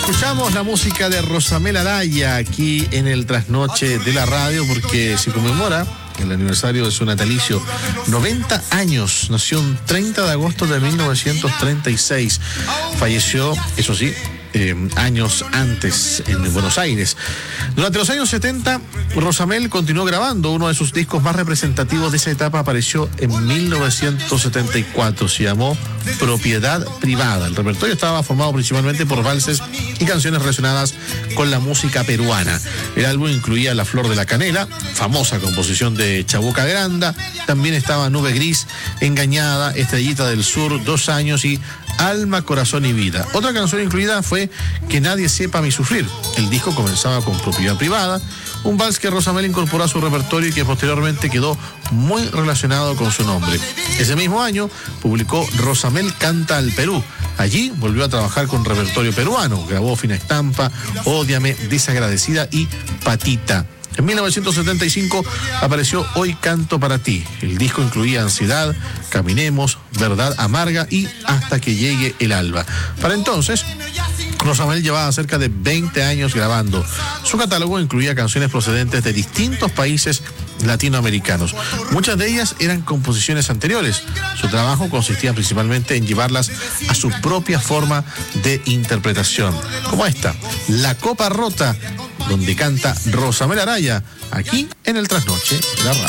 Escuchamos la música de Rosamel Araya aquí en el Trasnoche de la Radio porque se conmemora el aniversario de su natalicio. 90 años, nació un 30 de agosto de 1936. Falleció, eso sí, años antes en Buenos Aires. Durante los años 70, Rosamel continuó grabando. Uno de sus discos más representativos de esa etapa apareció en 1974. Se llamó Propiedad Privada. El repertorio estaba formado principalmente por valses y canciones relacionadas con la música peruana. El álbum incluía La Flor de la Canela, famosa composición de Chabuca Granda. También estaba Nube Gris, Engañada, Estrellita del Sur, 2 años y Alma, Corazón y Vida. Otra canción incluida fue Que Nadie Sepa Mi Sufrir. El disco comenzaba con Propiedad Privada, un vals que Rosamel incorporó a su repertorio y que posteriormente quedó muy relacionado con su nombre. Ese mismo año publicó Rosamel Canta al Perú. Allí volvió a trabajar con repertorio peruano. Grabó Fina Estampa, Ódiame, Desagradecida y Patita. En 1975 apareció Hoy Canto para Ti. El disco incluía Ansiedad, Caminemos, Verdad Amarga y Hasta que llegue el alba. Para entonces, Rosamel llevaba cerca de 20 años grabando. Su catálogo incluía canciones procedentes de distintos países latinoamericanos. Muchas de ellas eran composiciones anteriores. Su trabajo consistía principalmente en llevarlas a su propia forma de interpretación, como esta, La Copa Rota, donde canta Rosamel Araya, aquí en el Trasnoche de la Radio.